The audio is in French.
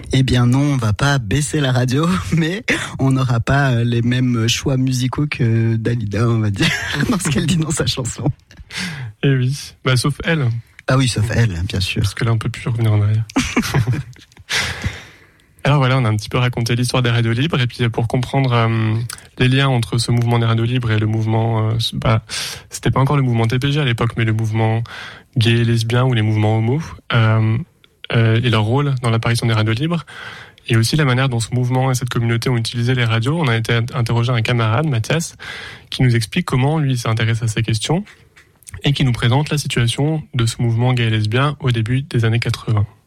Eh bien non, on va pas baisser la radio, mais on n'aura pas les mêmes choix musicaux que Dalida, on va dire, dans ce qu'elle dit dans sa chanson. Eh oui, sauf elle. Ah oui, sauf elle, bien sûr. Parce que là, on peut plus revenir en arrière. Alors voilà, on a un petit peu raconté l'histoire des radios libres, et puis pour comprendre les liens entre ce mouvement des radios libres et le mouvement, c'était pas encore le mouvement TPG à l'époque, mais le mouvement gay et lesbien ou les mouvements homo, et leur rôle dans l'apparition des radios libres, et aussi la manière dont ce mouvement et cette communauté ont utilisé les radios. On a été interrogé un camarade, Mathias, qui nous explique comment lui s'est intéressé à ces questions, et qui nous présente la situation de ce mouvement gay et lesbien au début des années 80.